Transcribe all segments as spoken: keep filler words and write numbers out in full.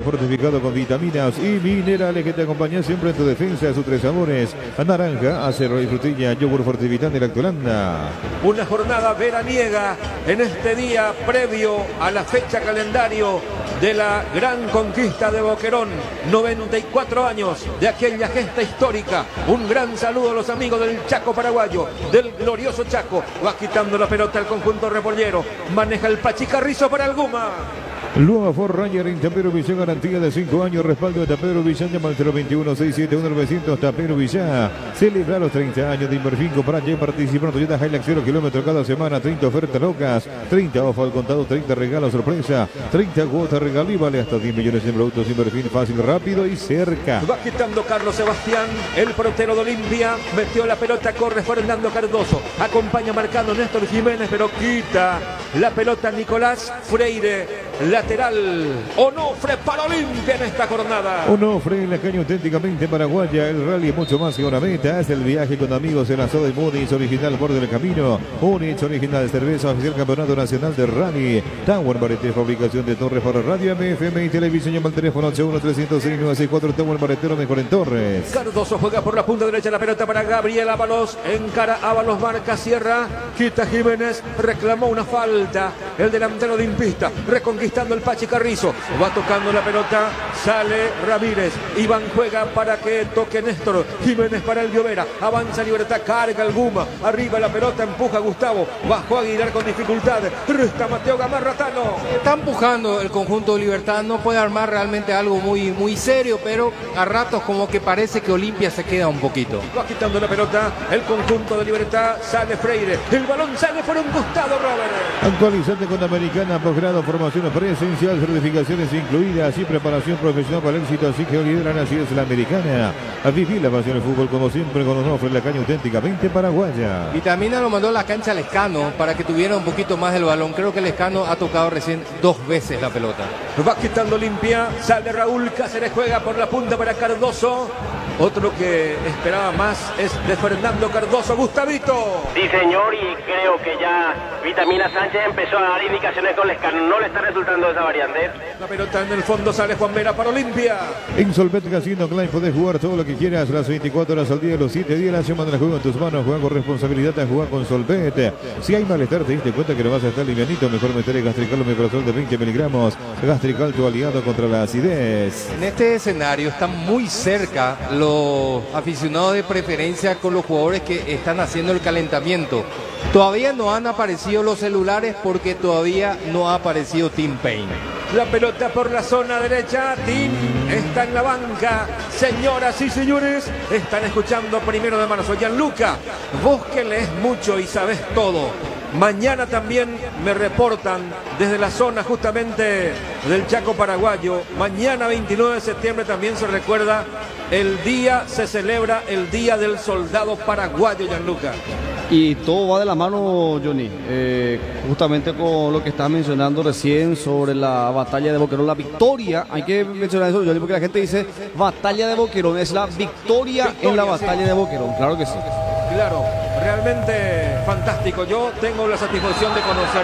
fortificado con vitaminas y minerales que te acompañan siempre en tu defensa de sus tres sabores. Naranja, acero y frutilla, yogur fortificante Lactolanda. Una jornada veraniega en este día previo a la fecha calendario de la gran conquista de Boquerón. noventa y cuatro años de aquella gesta histórica. Un gran saludo a los amigos del Chaco paraguayo, del glorioso Chaco. Va quitando la pelota al conjunto repollero. Maneja el Pachi Carrizo para el Guma. Luego Ford Ranger en Tapero Villá, garantía de cinco años, respaldo de Tapero Villá, llama al cero veintiuno, seiscientos setenta y uno, novecientos Tapero Villá. Celebra los treinta años de Inverfin, comprar ya y participar en Toyota Hilux cero kilómetros cada semana, treinta ofertas locas, treinta off al contado, treinta regalos sorpresa, treinta cuotas regalo y vale hasta diez millones en productos Inverfin, fácil, rápido y cerca. Va quitando Carlos Sebastián, el portero de Olimpia, metió la pelota, corre Fernando Cardoso, acompaña marcando Néstor Jiménez, pero quita la pelota Nicolás Freire. Lateral Onofre para Olimpia en esta jornada. Onofre en la caña auténticamente paraguaya. El rally es mucho más que una meta. Es el viaje con amigos en la soda de Munich, original borde del camino. Munich, original de cerveza, oficial campeonato nacional de rally. Tower Barete, fabricación de torres para radio, M F M y televisión. Llama al teléfono ocho uno, trescientos seis, nueve seis cuatro. Tower Baretero, mejor en Torres. Cardoso juega por la punta derecha, la pelota para Gabriel Ábalos. Encara Ábalos, marca, cierra. Quita Jiménez, reclamó una falta. El delantero de Impista, reconquista el Pachi Carrizo, va tocando la pelota, sale Ramírez, Iván juega para que toque Néstor, Jiménez para el Llovera, avanza Libertad, carga el Guma, arriba la pelota, empuja Gustavo, bajó Aguilar con dificultad, resta Mateo Gamarratano. Está empujando el conjunto de Libertad, no puede armar realmente algo muy, muy serio, pero a ratos como que parece que Olimpia se queda un poquito. Va quitando la pelota, el conjunto de Libertad, sale Freire, el balón sale por un costado, Robert. Actualizante con Americana, posgrado, formación presencial, certificaciones incluidas y preparación profesional para el éxito, así que lideran, así es la Americana. A vivir la pasión del fútbol como siempre con Onofre, la caña auténticamente paraguaya. Y también lo mandó a la cancha Lescano para que tuviera un poquito más del balón. Creo que Lescano ha tocado recién dos veces la pelota. Va quitando Olimpia, sale Raúl Cáceres, juega por la punta para Cardoso. Otro que esperaba más es de Fernando Cardoso, Gustavito. Sí, señor, y creo que ya Vitamina Sánchez empezó a dar indicaciones con Lescano. No le está resultando esa variante. La pelota en el fondo, sale Juan Vera para Olimpia. En Solvet Casino Klein podés jugar todo lo que quieras las veinticuatro horas al día, los siete días de la semana. El juego en tus manos, juega con responsabilidad a jugar con Solvet. Si hay malestar, te diste cuenta que no vas a estar livianito, mejor meter el Gastrical Omeprazol de veinte miligramos. Gastrical, tu aliado contra la acidez. En este escenario están muy cerca los aficionados de preferencia con los jugadores que están haciendo el calentamiento. Todavía no han aparecido los celulares porque todavía no ha aparecido Tim Payne. La pelota por la zona derecha, Tim está en la banca. Señoras y señores, están escuchando Primero de Marzo. Gianluca, vos que lees mucho y sabés todo. Mañana también me reportan desde la zona justamente del Chaco paraguayo. Mañana veintinueve de septiembre también se recuerda el día, se celebra el Día del Soldado Paraguayo, Gianluca. Y todo va de la mano, Johnny, eh, justamente con lo que estaba mencionando recién sobre la batalla de Boquerón, la victoria. Hay que mencionar eso, Johnny, porque la gente dice batalla de Boquerón, es la victoria, victoria en la batalla sí. de Boquerón, claro que sí. Claro, realmente fantástico. Yo tengo la satisfacción de conocer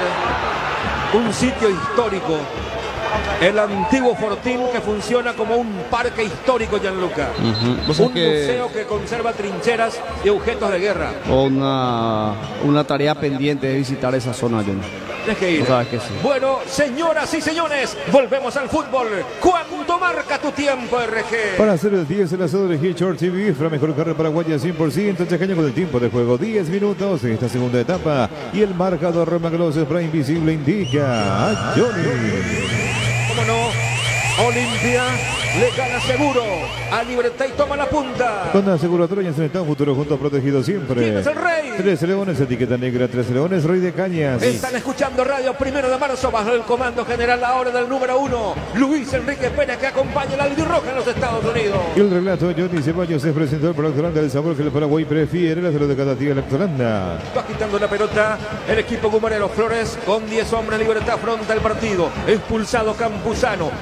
un sitio histórico, el antiguo Fortín, que funciona como un parque histórico, Gianluca. Uh-huh. Un que... museo que conserva trincheras y objetos de guerra. Una, una tarea pendiente de visitar esa zona, Johnny. Tienes que ir. No sabes que sí. Bueno, señoras y señores, volvemos al fútbol. ¿Cuánto marca tu tiempo, R G? Para hacer el diez, el asado de G Short T V, la mejor carrera paraguaya cien por ciento. Chacaño con el tiempo de juego, diez minutos en esta segunda etapa. Y el marcador Roma Gloss Spray Invisible indica a Johnny. ¿Cómo no? Olimpia le gana seguro a Libertad y toma la punta. Con aseguratoria en Estado Futuro juntos protegidos siempre. ¿Quién es el rey? Tres Leones, etiqueta negra, Tres Leones, Rey de Cañas. Están escuchando Radio Primero de Marzo bajo el comando general ahora del número uno, Luis Enrique Pérez, que acompaña la albirroja en los Estados Unidos. Y el relato de Johnny Ceballos se presentó por Lactolanda, el sabor que el Paraguay prefiere, la salud de cada día Lactolanda. Va quitando la pelota el equipo Gumarero. Flores con diez hombres, Libertad afronta el partido. Expulsado Campuzano. Al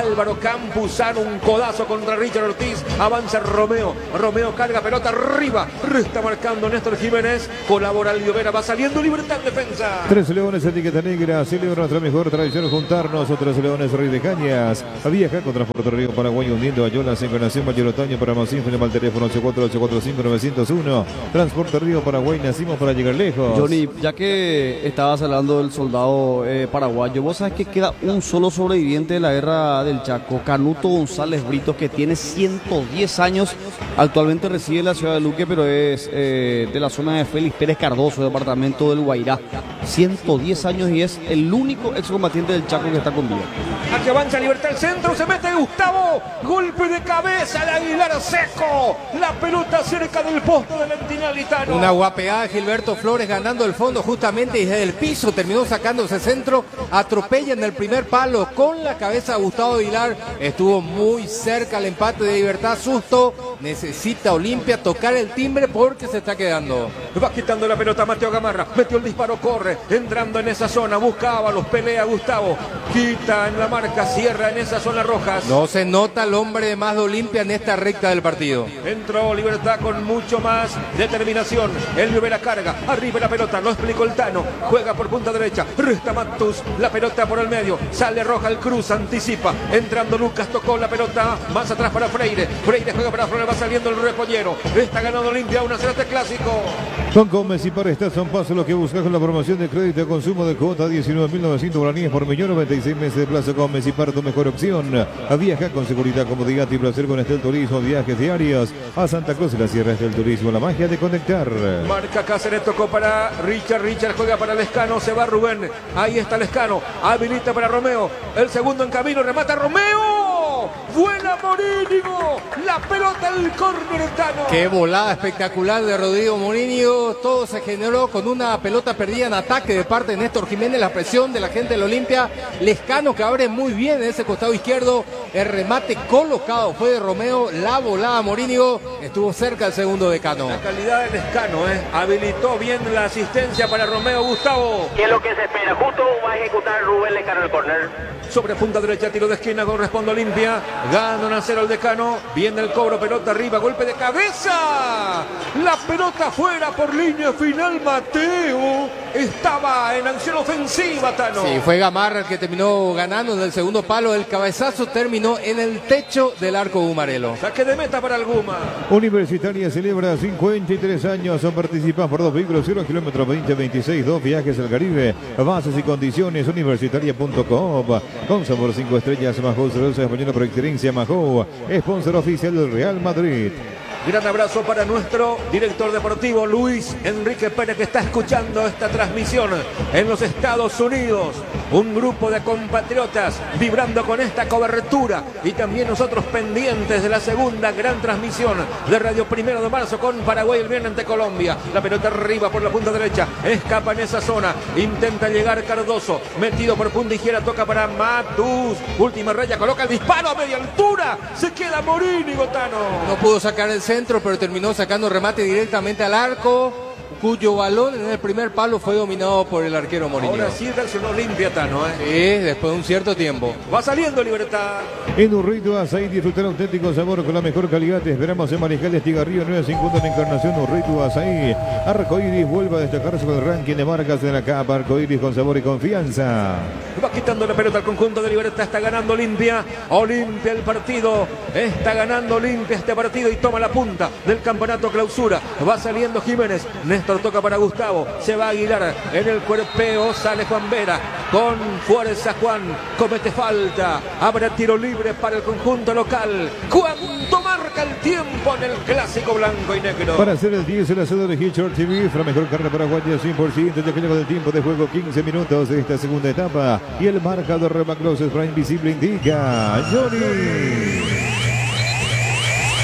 Álvaro Campuzano, un codazo contra Richard Ortiz, avanza Romeo, Romeo carga pelota arriba, está marcando Néstor Jiménez, colabora Aldo Vera, va saliendo Libertad en defensa. Tres Leones, etiqueta negra, celebra nuestra mejor tradición juntarnos, otros Leones, Rey de Cañas, viaja con Transporte Río Paraguay uniendo a Yolas, encarnación Mayor Otoño, para más info, llama al teléfono ocho cuatro ocho cuatro cinco nueve cero uno, Transporte Río Paraguay, nacimos para llegar lejos. Johnny, ya que estabas hablando del soldado eh, paraguayo, vos sabés que queda un solo sobreviviente de la guerra del Chaco, Canuto González Brito, que tiene ciento diez años, actualmente reside en la ciudad de Luque, pero es eh, de la zona de Félix Pérez Cardoso, departamento del Guairá. ciento diez años y es el único excombatiente del Chaco que está con vida. Aquí avanza Libertad al centro, se mete Gustavo, golpe de cabeza de Aguilar seco, la pelota cerca del poste del Entinalitano. Una guapeada de Gilberto Flores ganando el fondo justamente y desde el piso terminó sacando ese centro, atropella en el primer palo con la cabeza de Gustavo Aguilar, estuvo muy cerca el empate de Libertad, susto, necesita Olimpia tocar el timbre porque se está quedando. Va quitando la pelota Mateo Gamarra, metió el disparo, corre, entrando en esa zona, buscaba, los pelea Gustavo, quita en la marca, cierra en esa zona rojas. No se nota el hombre de más de Olimpia en esta recta del partido. Entró Libertad con mucho más determinación, el Rivera carga, arriba la pelota, lo explicó el Tano, juega por punta derecha, resta Matus, la pelota por el medio, sale Roja el Cruz, anticipa, entrando Lucas, tocó la pelota, más atrás para Freire, Freire juega para Freire, va saliendo el repollero, está ganando Olimpia, una cero este clásico. Con Comecipar estás a un paso lo que buscas con la promoción de crédito de consumo de cuota diecinueve mil novecientos guaraníes por millón, noventa y seis meses de plazo. Comecipar, tu mejor opción. Viaja con seguridad, comodidad y placer con Estel Turismo, viajes diarios a Santa Cruz y la Sierra. Estel Turismo, la magia de conectar. Marca Cáceres, tocó para Richard, Richard juega para Lescano, se va Rubén, ahí está Lescano, habilita para Romeo, el segundo en camino, remata Romeo, buena Morínigo, la pelota al córner Tano. Qué volada espectacular de Rodrigo Morínigo, todo se generó con una pelota perdida en ataque de parte de Néstor Jiménez, la presión de la gente del Olimpia, Lescano que abre muy bien en ese costado izquierdo, el remate colocado fue de Romeo, la volada Morínigo, estuvo cerca el segundo de Cano. La calidad de Lescano, eh, habilitó bien la asistencia para Romeo. Gustavo. ¿Qué es lo que se espera? Justo va a ejecutar Rubén Lescano el córner. Sobre punta derecha, tiro de esquina, corresponde a Olimpia. Gana uno a cero el Decano. Viene el cobro, pelota arriba, golpe de cabeza. La pelota fuera por línea final, Mateo. Estaba en acción ofensiva, Tano. Sí, fue Gamarra el que terminó ganando en el segundo palo. El cabezazo terminó en el techo del arco Gumarelo. Saque de meta para el Guma. Universitaria celebra cincuenta y tres años. Participan por dos vehículos, cero kilómetros veinte veintiséis, dos viajes al Caribe. Bases y condiciones, universitaria punto com. Con sabor cinco estrellas, Mahou, cerveza española por excelencia, Mahou, sponsor oficial del Real Madrid. Gran abrazo para nuestro director deportivo Luis Enrique Pérez, que está escuchando esta transmisión en los Estados Unidos. Un grupo de compatriotas vibrando con esta cobertura y también nosotros pendientes de la segunda gran transmisión de Radio Primero de Marzo con Paraguay el viernes ante Colombia. La pelota arriba por la punta derecha, escapa en esa zona, intenta llegar Cardoso, metido por punta izquierda, toca para Matus, última raya, coloca el disparo a media altura, se queda Morínigo, Tano. No pudo sacar el centro, pero terminó sacando remate directamente al arco, cuyo balón en el primer palo fue dominado por el arquero Morínigo. Ahora sí reaccionó Olimpia, Tano, ¿eh? Sí, después de un cierto tiempo. Va saliendo Libertad. En Urrito Azaí, disfrutar auténtico sabor con la mejor calidad. Te esperamos en Mariscal de Estigarrío nueve cincuenta en Encarnación. Urrito Azaí. Arcoiris vuelve a destacarse con el ranking de marcas de la capa. Arcoiris con sabor y confianza. Va quitando la pelota al conjunto de Libertad. Está ganando Olimpia. Olimpia el partido. Está ganando Olimpia este partido y toma la punta del campeonato clausura. Va saliendo Jiménez. Néstor toca para Gustavo. Se va a Aguilar en el cuerpeo. Sale Juan Vera. Con fuerza Juan. Comete falta. Habrá tiro libre para el conjunto local. ¿Cuánto marca el tiempo en el clásico blanco y negro? Para hacer el diez, el asado de Hitchcock T V, la mejor carne paraguaya cien por ciento, ya que llegó del tiempo de juego quince minutos de esta segunda etapa. Y el marcador Remaclos Prime Invisible indica Johnny.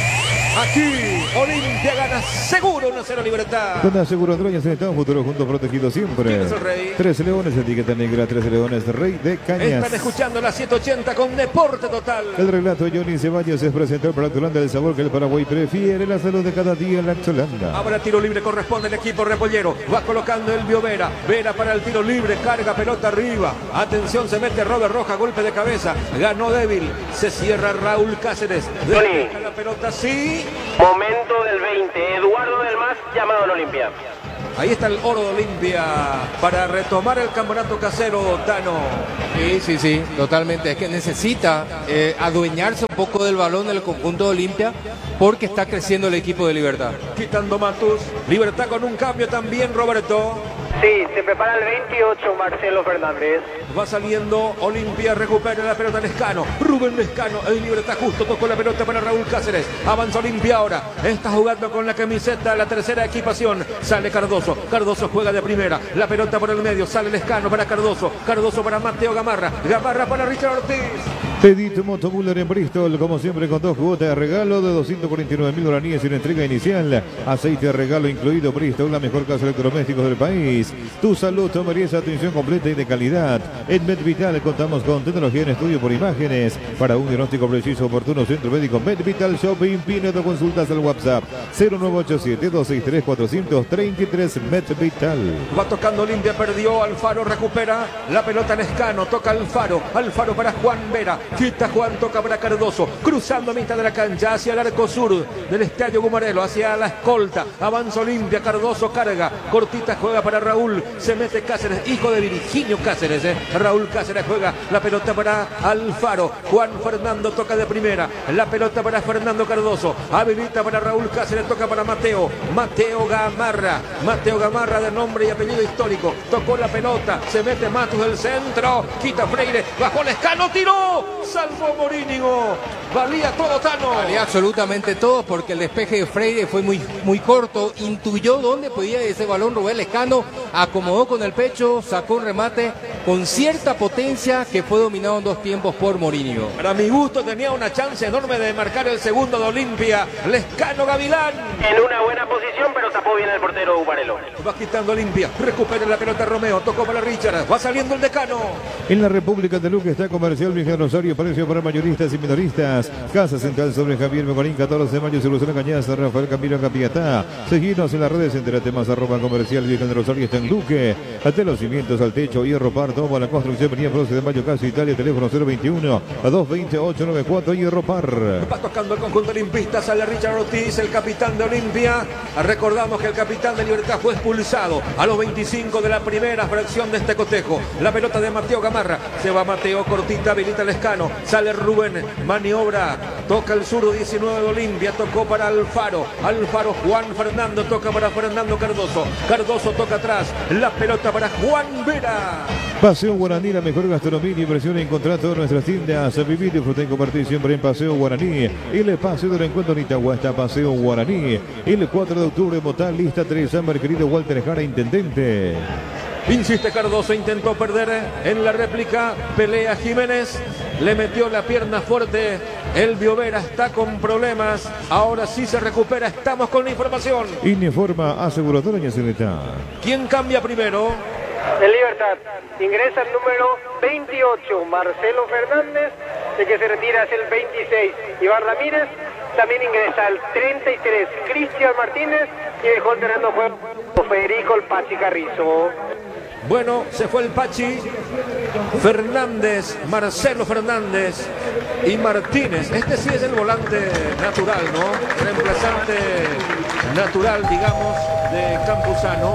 Aquí Olimpia gana seguro uno cero Libertad. Con Aseguro Androñas en Estado Futuro junto protegido siempre. ¿Quién es el rey? Trece Leones, etiqueta negra, Trece Leones, Rey de Cañas. Están escuchando la siete ochenta con Deporte Total. El relato de Johnny Ceballos es presentado para Axolanda, el sabor que el Paraguay prefiere, la salud de cada día en la Axolanda. Ahora tiro libre corresponde al equipo repollero. Va colocando el Biovera. Vera para el tiro libre. Carga pelota arriba. Atención, se mete Robert Roja. Golpe de cabeza. Ganó débil. Se cierra Raúl Cáceres. Deja la pelota, sí. Momento del veinte. Eduardo del Mas llamado al Olimpia. Ahí está el oro de Olimpia para retomar el campeonato casero, Tano. Sí, sí, sí, totalmente. Es que necesita eh, adueñarse un poco del balón del conjunto de Olimpia porque está creciendo el equipo de Libertad. Quitando Matus. Libertad con un cambio también, Roberto. Sí, se prepara el veintiocho, Marcelo Fernández. Va saliendo Olimpia, recupera la pelota Lescano. Rubén Lescano, en Libertad justo tocó la pelota para Raúl Cáceres. Avanza Olimpia ahora. Está jugando con la camiseta, la tercera equipación. Sale Cardoso. Cardoso juega de primera. La pelota por el medio. Sale Lescano para Cardoso. Cardoso para Mateo Gamarra. Gamarra para Richard Ortiz. Pedit Motobuller en Bristol, como siempre con dos cuotas de regalo de doscientos cuarenta y nueve mil guaraníes sin entrega inicial. Aceite de regalo incluido. Bristol, la mejor casa de electrodomésticos del país. Tu salud tomaría atención completa y de calidad. En MedVital contamos con tecnología en estudio por imágenes para un diagnóstico preciso, oportuno. Centro médico MedVital Shopping. Pinedo, consultas al WhatsApp cero nueve ocho siete, dos seis tres, cuatro tres tres. MedVital. Va tocando Olimpia, perdió. Alfaro recupera la pelota Lescano. Toca Alfaro. Alfaro para Juan Vera. Quita Juan, toca para Cardoso. Cruzando a mitad de la cancha hacia el arco sur del Estadio Gumarelo, hacia la escolta. Avanza Olimpia. Cardoso carga. Cortita juega para Raúl. Se mete Cáceres, hijo de Virginio Cáceres. Eh. Raúl Cáceres juega la pelota para Alfaro. Juan Fernando toca de primera. La pelota para Fernando Cardoso. Habilita para Raúl Cáceres, toca para Mateo. Mateo Gamarra. Mateo Gamarra de nombre y apellido histórico. Tocó la pelota. Se mete Matus del centro. Quita Freire. Bajó Lescano. Tiró. Salvó Morínigo. Valía todo, Tano. Valía absolutamente todo porque el despeje de Freire fue muy, muy corto. Intuyó dónde podía ese balón Rubén Lescano. Acomodó con el pecho, sacó un remate con cierta potencia que fue dominado en dos tiempos por Morínigo. Para mi gusto tenía una chance enorme de marcar el segundo de Olimpia. Lescano Gavilán. En una buena posición, pero tapó bien el portero Ubarelo. Va quitando Olimpia. Recupera la pelota Romeo. Tocó para Richard. Va saliendo el Decano. En la República de Luque está Comercial Miguel Rosario. Precio para mayoristas y minoristas. Casa Central sobre Javier Memorín, catorce de mayo. Solución Cañaza, Rafael Camilo Capiatá. Seguinos en las redes. Entérate más. Arroba Comercial Miguel Rosario está en Luque. Ante los cimientos al techo. Hierro Par. Toma la construcción. Venía doce de mayo. Casa Italia. Teléfono cero veintiuno a dos veinte, ocho noventa y cuatro. Hierro Par. Va tocando el conjunto olimpista. Sale Richard Ortiz, el capitán de Olimpia. Recordamos que el capitán de Libertad fue expulsado a los veinticinco de la primera fracción de este cotejo. La pelota de Mateo Gamarra. Se va Mateo, cortita, habilita Lescano. Sale Rubén, maniobra. Toca el zurdo diecinueve de Olimpia. Tocó para Alfaro. Alfaro, Juan Fernando. Toca para Fernando Cardoso. Cardoso toca atrás. La pelota para Juan Vera. Paseo Guaraní, la mejor gastronomía y inversión en contrato de nuestras tiendas. A vivir, disfrutar y compartir siempre en Paseo Guaraní. El paseo del encuentro en Itagua está Paseo Guaraní. El cuatro de octubre, Motal, lista tres, Amber, querido Walter Jara, intendente. Insiste Cardoso, intentó perder en la réplica. Pelea Jiménez. Le metió la pierna fuerte. El Biovera está con problemas. Ahora sí se recupera. Estamos con la información. Informa aseguradora Ñacineta. ¿Quién cambia primero? En Libertad ingresa el número veintiocho, Marcelo Fernández. El que se retira es el veintiséis, Iván Ramírez. También ingresa el treinta y tres, Cristian Martínez. Y dejó el terreno de juego Federico el Pachi Carrizo. Bueno, se fue el Pachi, Fernández, Marcelo Fernández y Martínez. Este sí es el volante natural, ¿no? Reemplazante natural, digamos, de Campuzano.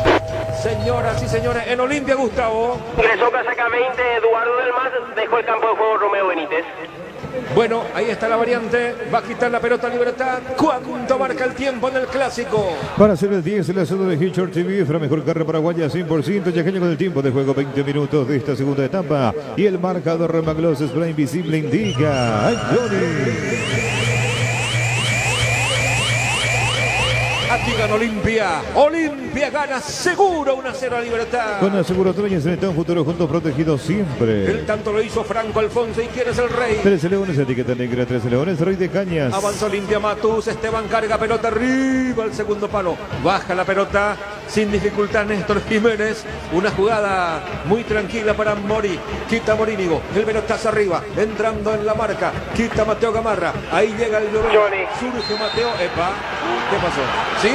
Señoras y señores, en Olimpia, Gustavo. Ingresó casaca veinte, Eduardo del Mas. Dejó el campo de juego Romeo Benítez. Bueno, ahí está la variante. Va a quitar la pelota Libertad. ¿Cuánto marca el tiempo en el clásico? Para hacer el diez, el asado de Hitcher T V, la mejor carne paraguaya cien por ciento. Yaqueño con el tiempo de juego, veinte minutos de esta segunda etapa. Y el marcador Remaglos Spray Invisible indica a Johnny. Aquí gana Olimpia. Olimpia gana seguro uno a cero a Libertad. Con Aseguro Troyes en un futuro juntos protegidos siempre. El tanto lo hizo Franco Alfonso. ¿Y quién es el rey? trece Leones, etiqueta negra, trece Leones, Rey de Cañas. Avanza Olimpia, Matus, Esteban carga pelota arriba al segundo palo. Baja la pelota sin dificultad Néstor Jiménez. Una jugada muy tranquila para Mori. Quita Morínigo. El pelotazo arriba. Entrando en la marca. Quita Mateo Gamarra. Ahí llega el Llorón. Surge Mateo. Epa. ¿Qué pasó? ¿Sí?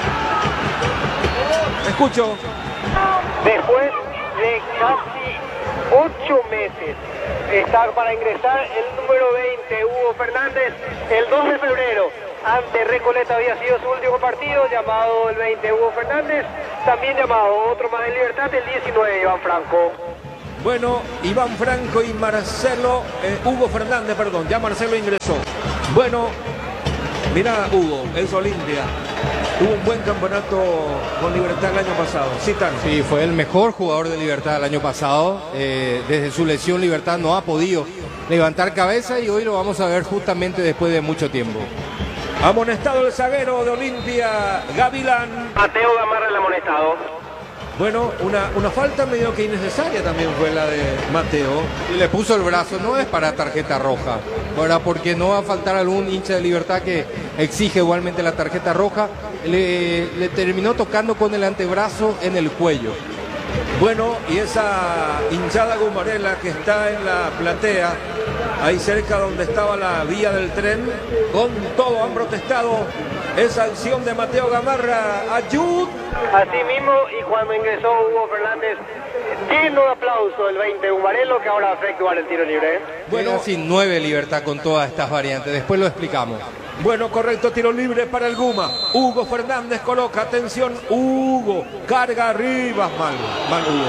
Escucho. Después de casi ocho meses está para ingresar el número veinte, Hugo Fernández, el dos de febrero. Ante Recoleta había sido su último partido, llamado el veinte, Hugo Fernández. También llamado otro más en Libertad, el diecinueve, Iván Franco. Bueno, Iván Franco y Marcelo, eh, Hugo Fernández, perdón, ya Marcelo ingresó. Bueno, mira Hugo, es Olimpia. Tuvo un buen campeonato con Libertad el año pasado. Sí, Tano. Sí, fue el mejor jugador de Libertad el año pasado. Eh, desde su lesión Libertad no ha podido levantar cabeza y hoy lo vamos a ver justamente después de mucho tiempo. Amonestado el zaguero de Olimpia, Gavilán. Mateo Gamarra el amonestado. Bueno, una, una falta medio que innecesaria también fue la de Mateo. Y le puso el brazo, no es para tarjeta roja, ahora porque no va a faltar algún hincha de Libertad que exige igualmente la tarjeta roja. Le, le terminó tocando con el antebrazo en el cuello. Bueno, y esa hinchada gumarela que está en la platea, ahí cerca donde estaba la vía del tren, con todo han protestado esa acción de Mateo Gamarra. Ayud. Así mismo, y cuando ingresó Hugo Fernández, lleno de aplauso el veinte Gumarelo, que ahora va a efectuar el tiro libre. Bueno, Bueno, sin nueve Libertad con todas estas variantes, después lo explicamos. Bueno, correcto, tiro libre para el Guma. Hugo Fernández coloca, atención, Hugo, carga arriba, mal, mal Hugo.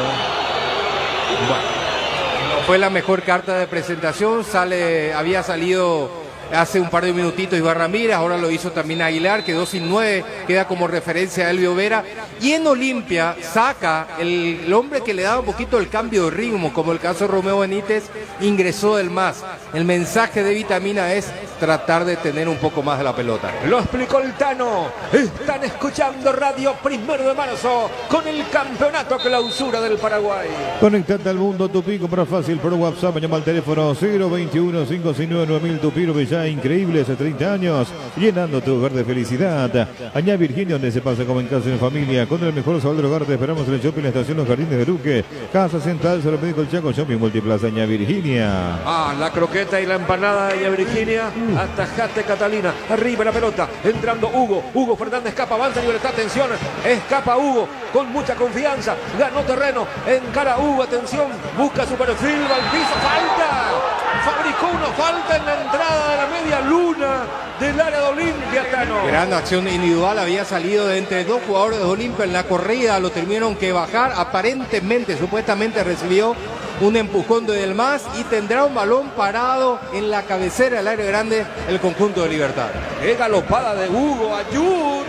Bueno. Fue la mejor carta de presentación, sale, había salido hace un par de minutitos Iván Ramírez, ahora lo hizo también Aguilar, quedó sin nueve, queda como referencia a Elvio Vera. Y en Olimpia saca el, el hombre que le daba un poquito el cambio de ritmo, como el caso de Romeo Benítez, ingresó del M A S. El mensaje de Vitamina es tratar de tener un poco más de la pelota. Lo explicó el Tano. Están escuchando Radio Primero de Marzo con el campeonato clausura del Paraguay. Conectate al mundo Tupi, compra fácil por WhatsApp, llama al teléfono cero veintiuno, cinco seis nueve, nueve mil Tupi, ya increíble hace treinta años, llenando tu hogar de felicidad. Añá Virginia, donde se pasa como en casa en familia, con el mejor sabor del hogar. Te esperamos en el shopping, la estación Los Jardines de Luque, Casa Central, Cerro Médico El Chaco, Shopping Multiplaza Añá Virginia. Ah, la croqueta y la empanada de Añá Virginia. Atajate Catalina, arriba la pelota, entrando Hugo, Hugo Fernández escapa, avanza Libertad, atención, escapa Hugo, con mucha confianza, ganó terreno, encara Hugo, atención, busca su perfil, va al piso, falta, fabricó una falta en la entrada de la media luna del área de Olimpia, Tano. Gran acción individual, había salido de entre dos jugadores de Olimpia en la corrida, lo tuvieron que bajar, aparentemente, supuestamente recibió un empujón de Del M A S y tendrá un balón parado en la cabecera del área grande el conjunto de Libertad. Qué galopada de Hugo, Ayud.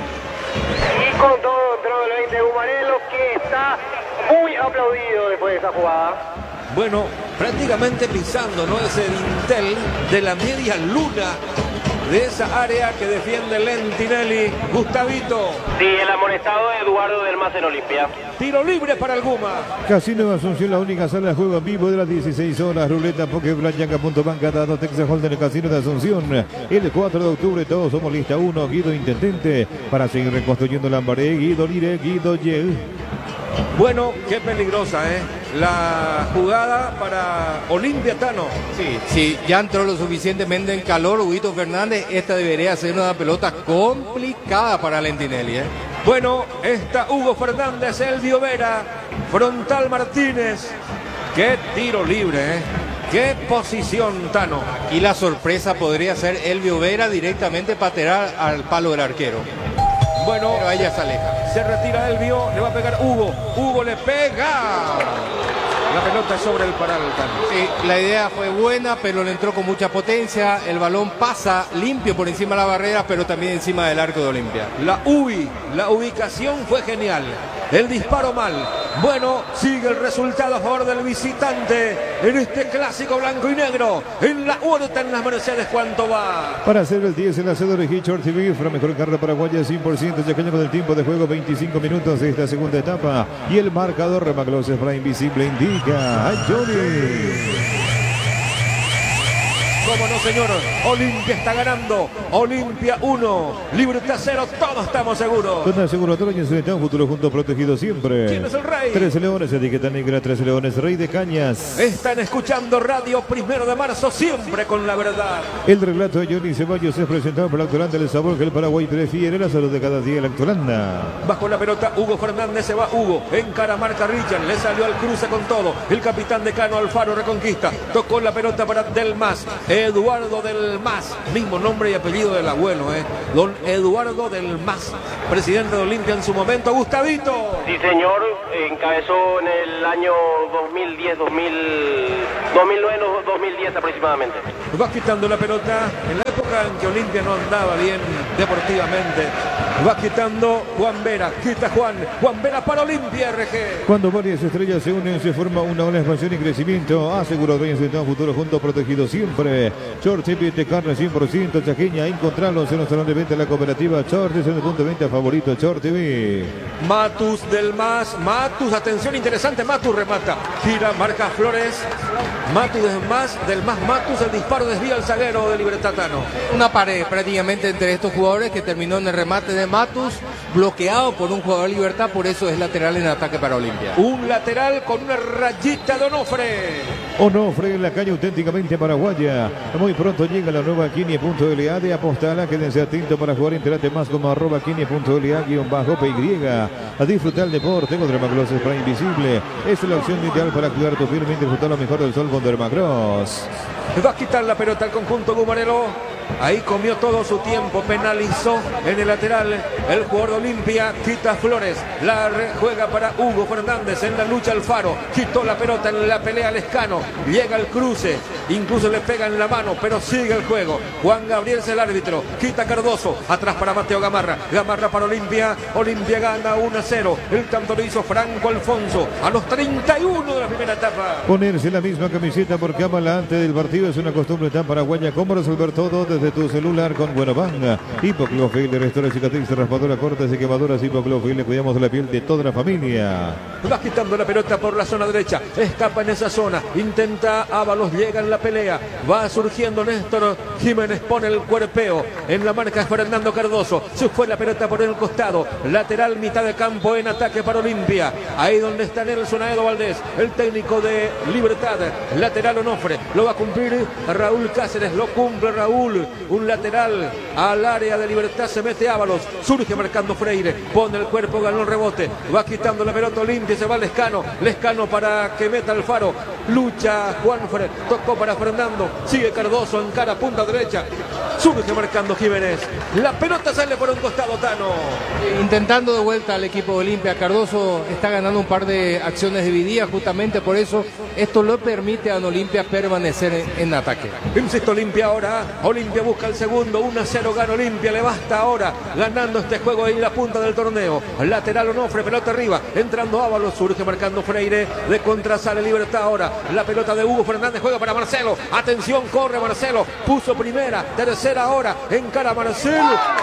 Y con todo entró el veinte Gumarelo, que está muy aplaudido después de esa jugada. Bueno, prácticamente pisando, ¿no?, ese dintel de la media luna de esa área que defiende Lentinelli. Gustavito. Sí, el amonestado de Eduardo del M A S en Olimpia. Tiro libre para el Guma. Casino de Asunción, la única sala de juego en vivo de las dieciséis horas. Ruleta, Poké, Blanca, Punto Banca, Dado, Texas Hold'em, el Casino de Asunción. El cuatro de octubre, todos somos lista uno. Guido Intendente para seguir reconstruyendo Lambaré. Guido Lire, Guido Yel. Bueno, qué peligrosa, ¿eh? La jugada para Olimpia, Tano. Sí, sí, ya entró lo suficientemente en calor Huguito Fernández, esta debería ser una pelota complicada para Lentinelli, ¿eh? Bueno, está Hugo Fernández, Elvio Vera, frontal Martínez. Qué tiro libre, ¿eh? Qué posición, Tano. Y la sorpresa podría ser Elvio Vera directamente para tirar al palo del arquero. Bueno, pero ella se aleja. Se retira Elvio, le va a pegar Hugo. Hugo le pega. La pelota sobre el paral, Tano. Sí, la idea fue buena, pero le entró con mucha potencia. El balón pasa limpio por encima de la barrera, pero también encima del arco de Olimpia. La U I, la ubicación fue genial. El disparo mal. Bueno, sigue el resultado a favor del visitante en este clásico blanco y negro. En la huerta en las Mercedes, ¿cuánto va? Para hacer el diez, el hacedor de Short T V, la mejor carrera paraguaya, cien por ciento, Chacaña con el tiempo de juego, veinticinco minutos de esta segunda etapa. Y el marcador Remacloses para Invisible indica a Johnny. ¿Cómo no, señor? Olimpia está ganando. Olimpia uno, Libertad cero, todos estamos seguros. Con aseguratorio en su estado, futuro junto protegido siempre. ¿Quién es el rey? Trece Leones, etiqueta negra, Trece Leones, Rey de Cañas. Están escuchando Radio Primero de Marzo, siempre con la verdad. El relato de Johnny Ceballos es presentado por la Actoranda del sabor que el Paraguay prefiere, la salud de cada día, la Actoranda. Bajo la pelota, Hugo Fernández, se va Hugo. Encara, marca Richard, le salió al cruce con todo. El capitán decano Alfaro reconquista. Tocó la pelota para Delmas. Eduardo Delmas, mismo nombre y apellido del abuelo, ¿eh? Don Eduardo Delmas, presidente de Olimpia en su momento. Gustavito. Sí, señor, encabezó en el año dos mil diez, dos mil, dos mil nueve, dos mil diez aproximadamente. Va quitando la pelota en la época en que Olimpia no andaba bien deportivamente. Va quitando Juan Vera, quita Juan, Juan Vera para Olimpia R G. Cuando varias estrellas se unen, se forma una ola de expansión y crecimiento. Asegurado dueños de todo futuro junto protegido siempre. Short T V de carne cien por ciento chaqueña. Encontrarlos en los salón de venta de la cooperativa Short. Es el punto de venta favorito Short T V. Matus del Mas, Matus, atención interesante, Matus remata. Gira, marca Flores. Matus del Mas, del Mas Matus, el disparo desvía al zaguero de Libertatano. Una pared prácticamente entre estos jugadores que terminó en el remate de Matus, bloqueado por un jugador de Libertad, por eso es lateral en ataque para Olimpia. Un lateral con una rayita de Onofre. Onofre en la calle auténticamente paraguaya. Muy pronto llega la nueva Kini punto L A de Apostala. Quédense atentos para jugar. Enterate más como arroba Kini punto L A guión bajo P Y. A disfrutar el deporte con Dermacross Spray Invisible. Es la opción ideal para cuidar tu piel y disfrutar lo mejor del sol con Dermacross. Va a quitar la pelota al conjunto Gumarelo. Ahí comió todo su tiempo, penalizó en el lateral el jugador de Olimpia, quita Flores, la juega para Hugo Fernández en la lucha Alfaro, quitó la pelota en la pelea Lescano, llega el cruce, incluso le pega en la mano, pero sigue el juego. Juan Gabriel es el árbitro, quita Cardoso, atrás para Mateo Gamarra, Gamarra para Olimpia, Olimpia gana uno a cero, el tanto lo hizo Franco Alfonso a los treinta y uno de la primera etapa. Ponerse la misma camiseta por cámara antes del partido es una costumbre tan paraguaya como resolver todo desde tu celular con Buenoban. Hipoclofil, restaura cicatriz, raspadura, cortes y quemaduras. Hipoclofil, le cuidamos de la piel de toda la familia. Va quitando la pelota por la zona derecha, escapa en esa zona, intenta Ábalos, llega en la pelea, va surgiendo Néstor Jiménez, pone el cuerpeo en la marca Fernando Cardoso, se fue la pelota por el costado, lateral mitad de campo en ataque para Olimpia, ahí donde está Nelson Aedo Valdés, el técnico de Libertad, lateral Onofre, lo va a cumplir Raúl Cáceres, lo cumple Raúl, un lateral al área de Libertad, se mete Ábalos, surge marcando Freire, pone el cuerpo, ganó el rebote, va quitando la pelota Olimpia, se va Lescano, Lescano para que meta Alfaro, lucha Juanfred, tocó para Fernando, sigue Cardoso, encara punta derecha, surge marcando Jiménez, la pelota sale por un costado Tano. Intentando de vuelta al equipo de Olimpia, Cardoso está ganando un par de acciones divididas, justamente por eso esto lo permite a Olimpia permanecer en, en ataque. Insisto, Olimpia ahora, Olimpia busca el segundo, uno a cero gana Olimpia, le basta ahora, ganando este juego en la punta del torneo, lateral Onofre, pelota arriba, entrando Ábalos, surge marcando Freire, de contra sale Libertad ahora, la pelota de Hugo Fernández, juega para Marcelo, atención, corre Marcelo, puso primera, tercera ahora, encara Marcelo,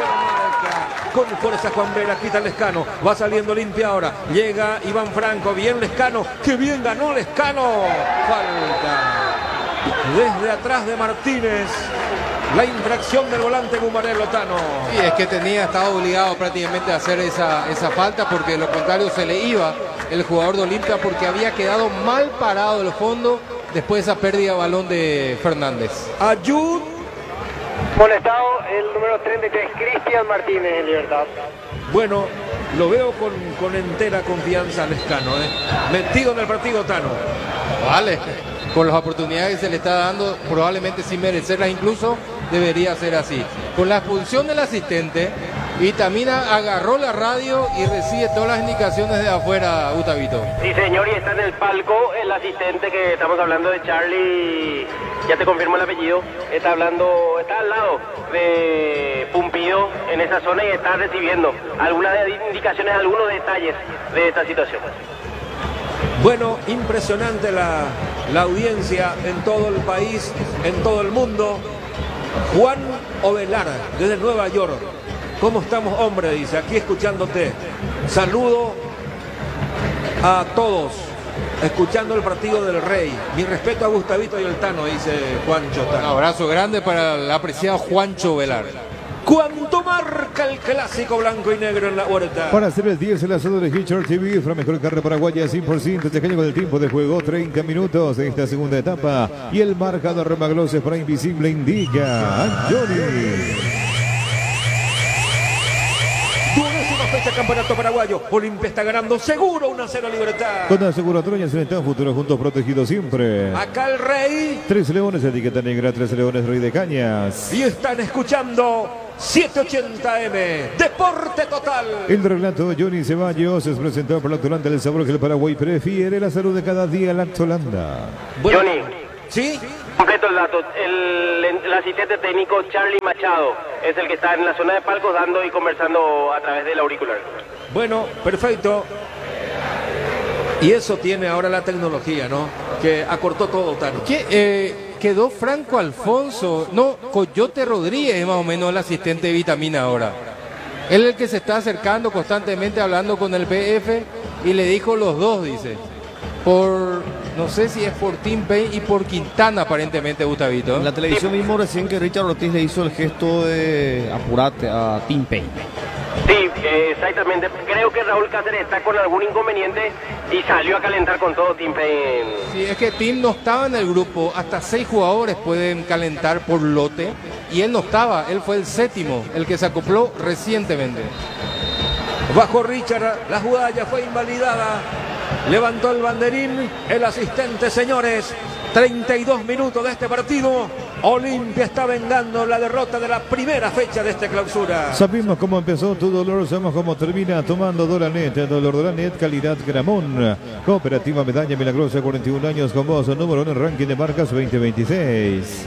con fuerza Juan Vera, quita Lescano, va saliendo Olimpia ahora, llega Iván Franco, bien Lescano, que bien ganó Lescano, falta desde atrás de Martínez, la infracción del volante Gumarelo Tano. Y es que tenía, estaba obligado prácticamente a hacer esa, esa falta, porque de lo contrario se le iba el jugador de Olimpia, porque había quedado mal parado el fondo después de esa pérdida de balón de Fernández. Ayud. Molestado el número treinta y tres, Cristian Martínez en Libertad. Bueno, lo veo con, con entera confianza Lescano, ¿eh? Metido en el partido Tano. Vale, con las oportunidades que se le está dando, probablemente sin merecerlas incluso, debería ser así. Con la expulsión del asistente, Vitamina agarró la radio y recibe todas las indicaciones de afuera, Gustavito. Sí, señor, y está en el palco el asistente que estamos hablando de Charlie, ya te confirmo el apellido, está hablando, está al lado de Pumpido en esa zona y está recibiendo algunas indicaciones, algunos detalles de esta situación. Bueno, impresionante la, la audiencia en todo el país, en todo el mundo. Juan Ovelar, desde Nueva York. ¿Cómo estamos, hombre? Dice, aquí escuchándote. Saludo a todos, escuchando el partido del Rey. Mi respeto a Gustavito y el Tano, dice Juancho Tano. Un abrazo grande para el apreciado Juancho Velar. ¿Cuánto marca el clásico blanco y negro en la huerta? Para hacer el diez, el asado de Hitcher T V, la mejor carne paraguaya cien por ciento. Este año con el tiempo de juego, treinta minutos de esta segunda etapa. Y el marcador Remagloses para Invisible indica Anjoni. Duodécima fecha campeonato paraguayo. Olimpia está ganando seguro uno a cero a Libertad. Con aseguradoras en el futuro juntos protegidos siempre. Acá el Rey. Tres Leones, etiqueta negra, Tres Leones, Rey de Cañas. Y están escuchando setecientos ochenta M, Deporte Total. El relato de Johnny Ceballos es presentado por Lactolanda, el sabor que el Paraguay prefiere, la salud de cada día, Lactolanda. Bueno, Johnny. ¿sí? Completo el dato. El, el asistente técnico Charlie Machado es el que está en la zona de palcos dando y conversando a través del auricular. Bueno, perfecto. Y eso tiene ahora la tecnología, ¿no? Que acortó todo, Tano. ¿Qué, eh, quedó Franco Alfonso, no, Coyote Rodríguez más o menos el asistente de Vitamina ahora. Él es el que se está acercando constantemente hablando con el P F y le dijo los dos, dice. Por, no sé si es por Tim Payne y por Quintana aparentemente, Gustavito. En la televisión mismo recién que Richard Ortiz le hizo el gesto de apurate a Tim Payne. Sí, eh, exactamente. Creo que Raúl Cáceres está con algún inconveniente y salió a calentar con todo Tim Payne. Sí, es que Tim no estaba en el grupo. Hasta seis jugadores pueden calentar por lote. Y él no estaba. Él fue el séptimo, el que se acopló recientemente. Bajo Richard, la jugada ya fue invalidada. Levantó el banderín el asistente, señores. treinta y dos minutos de este partido. Olimpia está vengando la derrota de la primera fecha de esta clausura. Sabemos cómo empezó tu dolor, sabemos cómo termina tomando Dolanet. Dolor Dolanet, calidad Gramón. Cooperativa Medalla Milagrosa, cuarenta y un años con vos, número uno en ranking de marcas veinte veintiséis.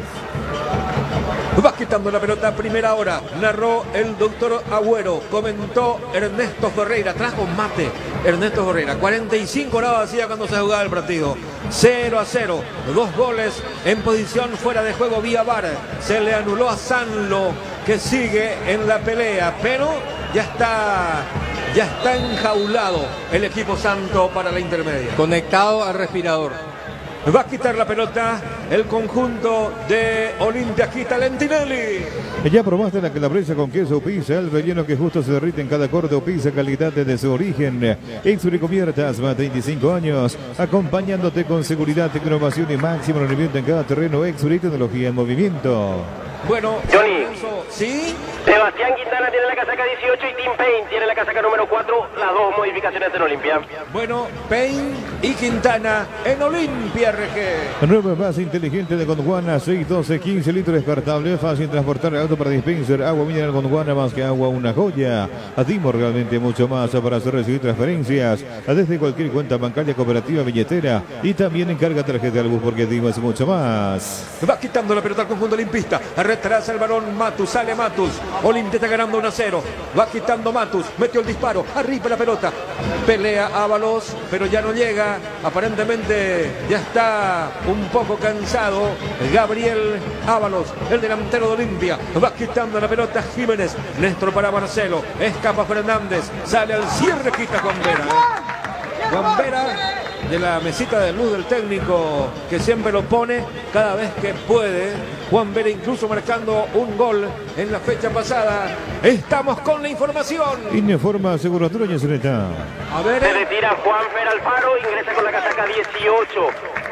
Va quitando la pelota a primera hora. Narró el doctor Agüero. Comentó Ernesto Ferreira. Trajo mate Ernesto Ferreira. cuarenta y cinco grados hacía cuando se jugaba el partido. cero a cero. Dos goles en posición fuera de juego vía V A R. Se le anuló a Sanlo, que sigue en la pelea. Pero ya está, ya está enjaulado el equipo santo para la intermedia. Conectado al respirador. Va a quitar la pelota el conjunto de Olimpia. Quita Lentinelli. Ya probaste la calabresa con queso pizza, el relleno que justo se derrite en cada corte o pizza, calidad desde su origen. Exuri Cubiertas, más de veinticinco años, acompañándote con seguridad, innovación y máximo rendimiento en cada terreno. Exuri, tecnología en movimiento. Bueno, Johnny. ¿sí? Sebastián Quintana tiene la casaca dieciocho y Tim Payne tiene la casaca número cuatro. Las dos modificaciones en Olimpia. Bueno, Payne y Quintana en Olimpia R G. Nueva base inteligente de Gondwana, seis, doce, quince litros descartable, fácil transportar auto para dispenser, agua mineral Gondwana, más que agua, una joya. Atimos realmente mucho más para hacer recibir transferencias desde cualquier cuenta bancaria, cooperativa, billetera y también encarga tarjeta al bus porque Dimo es mucho más. Va quitando la pelota al conjunto olimpista. Retrasa el balón Matus, sale Matus. Olimpia está ganando uno a cero. Va quitando Matus, metió el disparo, arriba la pelota. Pelea Ábalos, pero ya no llega. Aparentemente ya está un poco cansado Gabriel Ábalos, el delantero de Olimpia. Va quitando la pelota Jiménez. Néstor para Marcelo. Escapa Fernández. Sale al cierre, quita Juan Vera. Juan Vera, de la mesita de luz del técnico, que siempre lo pone cada vez que puede. Juan Vera incluso marcando un gol en la fecha pasada. Estamos con la información. Informa Aseguradora Yacineta. A ver. Se retira Juan Fer Alfaro, ingresa con la casaca dieciocho.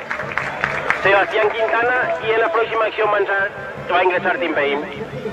Sebastián Quintana y en la próxima acción va a, entrar, va a ingresar Tim Payne.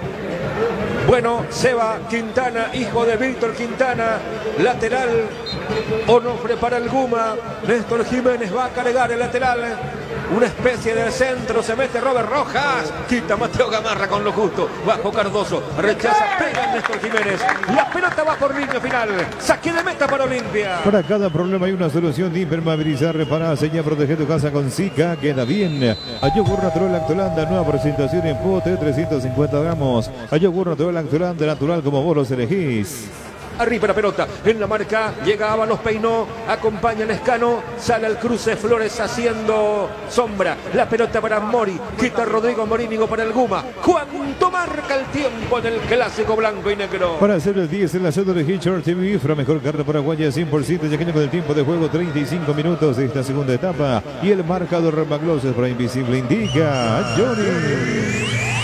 Bueno, Seba Quintana, hijo de Víctor Quintana, lateral. Onofre para el Guma. Néstor Jiménez va a cargar el lateral. Una especie de centro, se mete Robert Rojas, quita Mateo Gamarra con lo justo, bajo Cardoso, rechaza, pega Néstor Jiménez, la pelota va por línea final, saque de meta para Olimpia. Para cada problema hay una solución de impermeabilizar, reparar, sellar, proteger tu casa con Zika, queda bien. A yogur natural Lactolanda, nueva presentación en pote, trescientos cincuenta gramos. A yogur natural Lactolanda, natural como vos los elegís. Arriba la pelota, en la marca, llega Ábalos, peinó, acompaña el Lescano, sale al cruce Flores haciendo sombra. La pelota para Mori, quita Rodrigo Morínigo para el Guma. ¿Cuánto marca el tiempo en el clásico blanco y negro? Para hacer el diez en la zona de Hitchard T V, Ifra, mejor carne paraguaya cien por ciento, ya que con el tiempo de juego treinta y cinco minutos de esta segunda etapa. Y el marcador Magloses para Invisible indica a Johnny.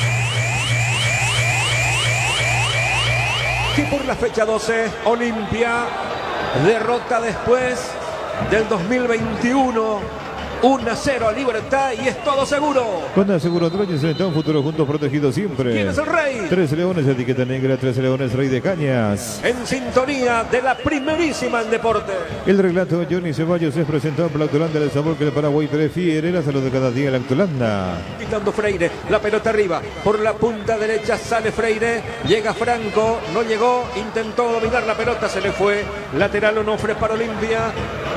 Que por la fecha doce, Olimpia derrota después del dos mil veintiuno. uno a cero a Libertad y es todo seguro. Con Aseguro Troyes está un futuro juntos protegido siempre. ¿Quién es el rey? Tres Leones, etiqueta negra, Tres Leones, Rey de Cañas. En sintonía de la primerísima en deporte. El relato de Johnny Ceballos es presentado por la Autolanda del sabor que el Paraguay prefiere. La salud de cada día la Autolanda. Quitando Freire, la pelota arriba. Por la punta derecha sale Freire. Llega Franco, no llegó. Intentó dominar la pelota, se le fue. Lateral Onofre para Olimpia.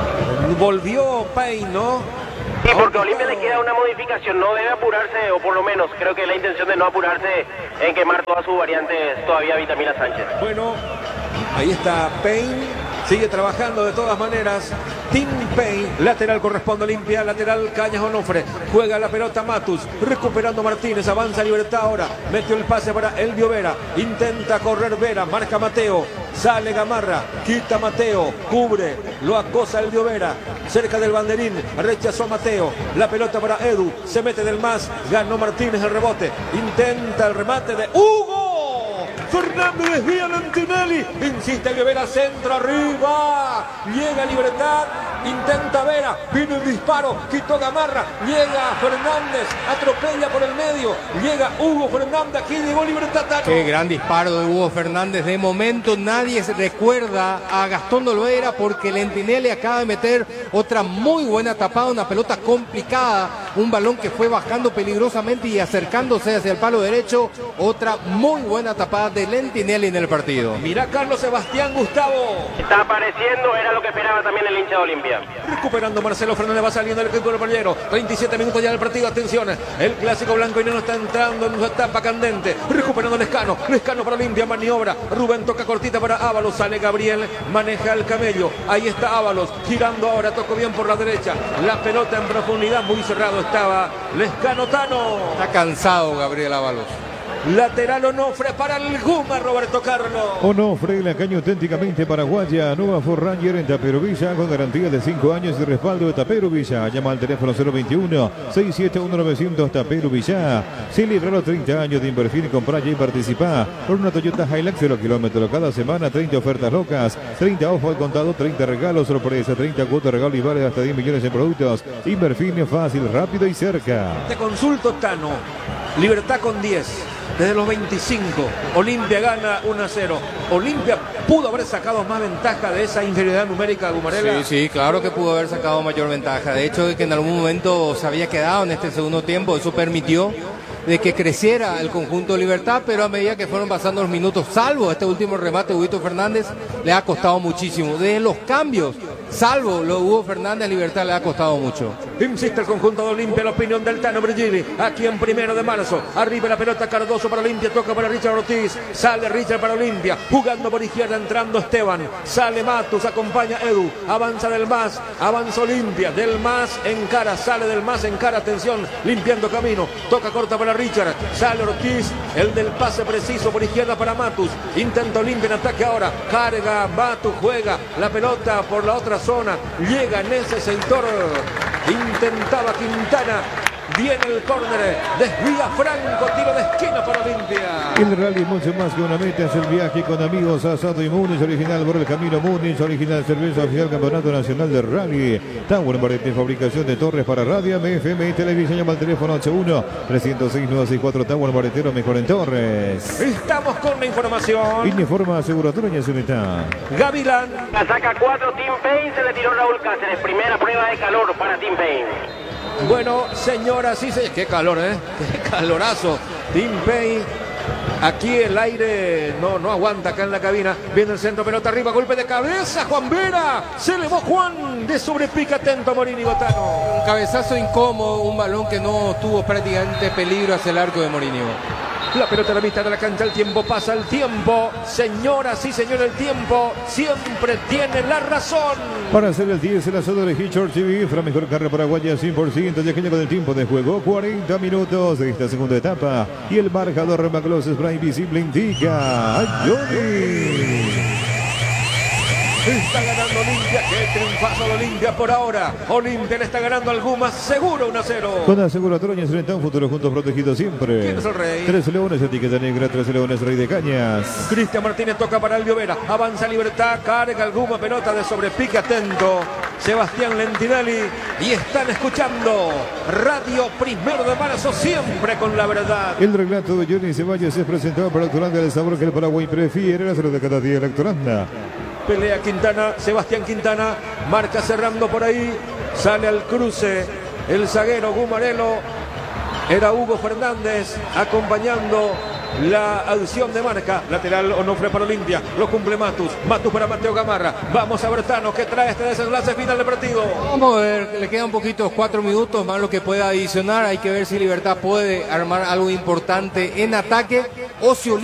Volvió Peino. Sí, porque a Olimpia le queda una modificación, no debe apurarse, o por lo menos creo que la intención de no apurarse en quemar todas sus variantes todavía Vitamina Sánchez. Bueno, ahí está Payne. Sigue trabajando de todas maneras. Tim Payne, lateral corresponde a Olimpia, lateral Cañas Onofre. Juega la pelota Matus, recuperando Martínez, avanza Libertad ahora. Metió el pase para Elvio Vera. Intenta correr Vera, marca Mateo. Sale Gamarra, quita Mateo, cubre, lo acosa Elvio Vera. Cerca del banderín, rechazó Mateo. La pelota para Edu, se mete del más. Ganó Martínez el rebote. Intenta el remate de Hugo. Fernández desvía a Lantinelli. Insiste Elvio Vera, centro arriba. Llega Libertad. Intenta Vera. Viene el disparo. Quitó Gamarra. Llega Fernández. Atropella por el medio. Llega Hugo Fernández. Aquí llegó Libertad. Tano. Qué gran disparo de Hugo Fernández. De momento nadie se recuerda a Gastón Dolbeira porque Lentinelli acaba de meter otra muy buena tapada. Una pelota complicada. Un balón que fue bajando peligrosamente y acercándose hacia el palo derecho. Otra muy buena tapada de Lentinelli en el partido. Mira Carlos Sebastián Gustavo. Está apareciendo, era lo que esperaba también el hincha de Olimpia. Recuperando Marcelo Fernández, va saliendo el equipo del Pallero. treinta y siete minutos ya del partido, atención. El clásico blanco y negro está entrando en su etapa candente. Recuperando Lescano, Lescano para Olimpia, maniobra. Rubén toca cortita para Ábalos, sale Gabriel, maneja el camello. Ahí está Ábalos, girando ahora, tocó bien por la derecha. La pelota en profundidad, muy cerrado estaba Lescano Tano. Está cansado Gabriel Ábalos. Lateral Onofre para el Guma, Roberto Carlos. Onofre, la caña auténticamente paraguaya. Nueva Ford Ranger en Tapero Villa con garantía de cinco años y respaldo de Tapero Villa. Llama al teléfono cero veintiuno, seiscientos setenta y uno, novecientos Tapero Villa. Celebra los treinta años de invertir y comprar y participar por una Toyota Hilux cero kilómetros cada semana. treinta ofertas locas, treinta ojo al contado, treinta regalos, sorpresa, treinta cuotas regalo y vale hasta diez millones en productos. Invertir fácil, rápido y cerca. Te consulto, Tano. Libertad con diez. Desde los veinticinco, Olimpia gana uno a cero. Olimpia pudo haber sacado más ventaja de esa inferioridad numérica de Gumarela. Sí, sí, claro que pudo haber sacado mayor ventaja. De hecho, de que en algún momento se había quedado en este segundo tiempo, eso permitió de que creciera el conjunto de Libertad, pero a medida que fueron pasando los minutos, salvo este último remate de Huguito Fernández, le ha costado muchísimo. Desde los cambios, salvo lo de Hugo Fernández, Libertad le ha costado mucho. Insiste el conjunto de Olimpia, la opinión del Tano Brigili, aquí en primero de marzo. Arriba la pelota, Cardoso para Olimpia, toca para Richard Ortiz, sale Richard para Olimpia, jugando por izquierda, entrando Esteban, sale Matus, acompaña Edu, avanza del más, avanza Olimpia, del más en cara, sale del más en cara, atención, limpiando camino, toca corta para Richard, sale Ortiz, el del pase preciso por izquierda para Matus, intenta Olimpia en ataque ahora, carga, Matus, juega la pelota por la otra zona, llega en ese sector, intentaba Quintana, viene el córner, desvía Franco, tiro de esquina para Olimpia. El rally mucho más que una meta, es el viaje con amigos, asado y Múnich, original por el camino Múnich, original cerveza oficial Campeonato Nacional de Rally. Tower Barrete, fabricación de torres para radio, M F M y televisión, llama al teléfono ocho uno, tres cero seis, nueve seis cuatro, Tower Barretero, mejor en torres. Estamos con la información. Informa Aseguradora Suneta. Gavilán. La saca cuatro, Tim Payne, se le tiró Raúl Cáceres, primera prueba de calor para Tim Payne. Bueno, señoras y señores, qué calor, ¿eh? Qué calorazo. Tim Payne, aquí el aire no, no aguanta acá en la cabina. Viene el centro, pelota arriba, golpe de cabeza, Juan Vera. Se elevó Juan, de sobrepica atento Morini Gotano. Un cabezazo incómodo, un balón que no tuvo prácticamente peligro hacia el arco de Morínigo. La pelota a la mitad de la cancha, el tiempo pasa, el tiempo. Señoras y señores, el tiempo siempre tiene la razón. Para hacer el diez, el asado de Hitchcock T V, la mejor carrera paraguaya cien por ciento, ya que llega el tiempo de juego, cuarenta minutos de esta segunda etapa. Y el marcador Maclos Spray visible indica a Johnny. Está ganando Olimpia, qué triunfazo de Olimpia por ahora. Olimpia le está ganando al Guma, seguro uno a cero. Con aseguradoras frente a un futuro juntos protegidos siempre. ¿Quién es el rey? Tres leones, etiqueta negra, tres leones, rey de cañas. Cristian Martínez toca para Elvio Vera, avanza Libertad, carga el Guma, pelota de sobrepique atento. Sebastián Lentinelli y están escuchando Radio Primero de Marzo, siempre con la verdad. El relato de Johnny Ceballos es presentado para Electoranda, el sabor que el Paraguay prefiere, la salud de cada día Electoranda. Pelea Quintana, Sebastián Quintana, marca cerrando por ahí, sale al cruce el zaguero Gumarelo, era Hugo Fernández acompañando la acción de marca, lateral Onofre para Olimpia, lo cumple Matus, Matus para Mateo Gamarra, vamos a Bertano que trae este desenlace final del partido. Vamos a ver, le quedan poquitos cuatro minutos más lo que pueda adicionar, hay que ver si Libertad puede armar algo importante en ataque o si